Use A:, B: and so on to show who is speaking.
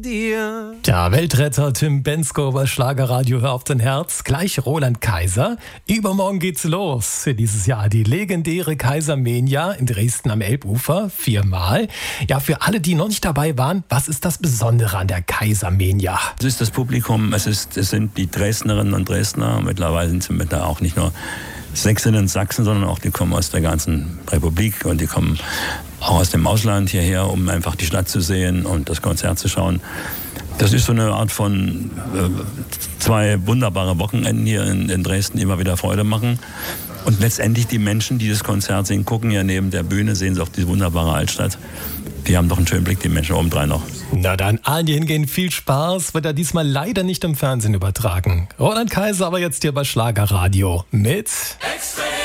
A: dir.
B: Der Weltretter Tim Bendzko bei Schlagerradio Hör auf dein Herz. Gleich Roland Kaiser. Übermorgen geht's los für dieses Jahr. Die legendäre Kaisermania in Dresden am Elbufer. 4-mal. Ja, für alle, die noch nicht dabei waren, was ist das Besondere an der Kaisermania?
C: Es ist das Publikum, es sind die Dresdnerinnen und Dresdner. Mittlerweile sind da auch nicht nur Sächsinnen und Sachsen, sondern auch die kommen aus der ganzen Republik und die kommen auch aus dem Ausland hierher, um einfach die Stadt zu sehen und das Konzert zu schauen. Das ist so eine Art von 2 wunderbare Wochenenden hier in Dresden, die immer wieder Freude machen. Und letztendlich die Menschen, die das Konzert sehen, gucken ja neben der Bühne, sehen sie auch die wunderbare Altstadt. Die haben doch einen schönen Blick, die Menschen obendrein noch.
B: Na dann, allen, die hingehen, viel Spaß. Wird er diesmal leider nicht im Fernsehen übertragen. Roland Kaiser aber jetzt hier bei Schlagerradio mit...